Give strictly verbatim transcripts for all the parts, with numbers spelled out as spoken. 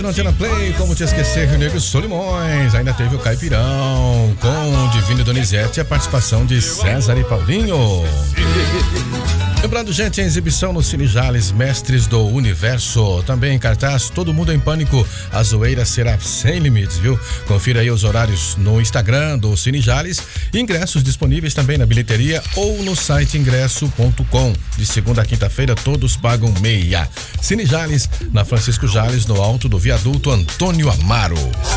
No Antena Play, como te esquecer, Rio Negro Solimões, ainda teve o Caipirão, com Divino Donizete e a participação de César e Paulinho. Lembrando, gente, a exibição no Cine Jales, Mestres do Universo. Também em cartaz, Todo Mundo em Pânico, a zoeira será sem limites, viu? Confira aí os horários no Instagram do Cine Jales. Ingressos disponíveis também na bilheteria ou no site ingresso ponto com. De segunda a quinta-feira, todos pagam meia. Cine Jales, na Francisco Jales, no alto do viaduto Antônio Amaro.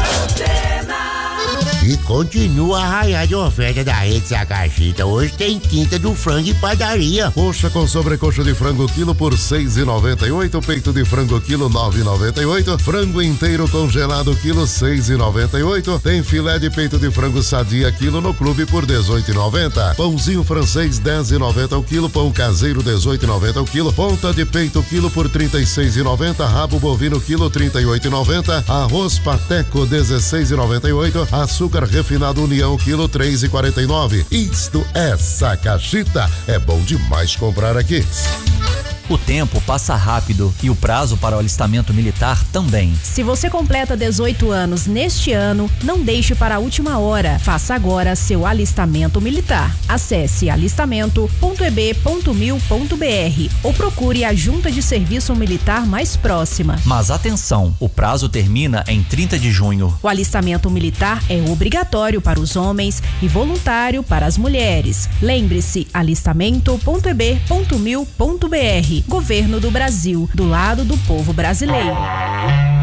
E continua a raia de oferta da Rede Sacachita. Hoje tem quinta do frango e padaria. Coxa com sobrecoxa de frango quilo por seis e noventa e oito, peito de frango quilo nove e noventa e oito, frango inteiro congelado quilo seis e noventa e oito, tem filé de peito de frango sadia quilo no clube por dezoito e noventa, pãozinho francês dez e noventa o quilo, pão caseiro dezoito e noventa o quilo, ponta de peito quilo por trinta e seis e noventa, rabo bovino quilo trinta e oito e noventa, arroz pateco dezesseis e noventa e oito, açúcar refinado União quilo três e quarenta e nove. Isto é Sacachita, é bom demais comprar aqui. O tempo passa rápido e o prazo para o alistamento militar também. Se você completa dezoito anos neste ano, não deixe para a última hora. Faça agora seu alistamento militar. Acesse alistamento ponto e b ponto mil ponto b r ou procure a junta de serviço militar mais próxima. Mas atenção, o prazo termina em trinta de junho. O alistamento militar é obrigatório para os homens e voluntário para as mulheres. Lembre-se, alistamento ponto e b ponto mil ponto b r. Governo do Brasil, do lado do povo brasileiro.